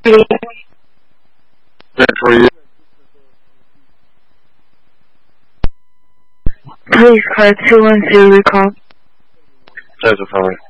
Good for you. Please call 212 recall. Testifying.